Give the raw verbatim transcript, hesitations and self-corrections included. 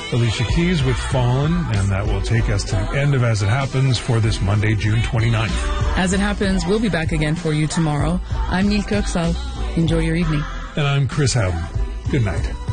Alicia Keys with Fallen, and that will take us to the end of As It Happens for this Monday, June twenty-ninth. As It Happens, we'll be back again for you tomorrow. I'm Neil Kirksall. Enjoy your evening. And I'm Chris Howden. Good night.